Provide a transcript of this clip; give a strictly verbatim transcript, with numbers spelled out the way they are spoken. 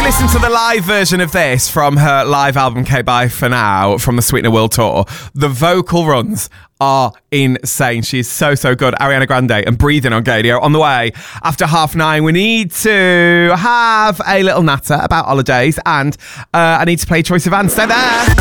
you listen to the live version of this from her live album Okay Bye For Now from the Sweetener World Tour, the vocal runs are insane. She's so, so good. Ariana Grande and Breathing on Gadio. On the way, after half nine, we need to have a little natter about holidays, and uh, I need to play Choice of Anne. Stay there.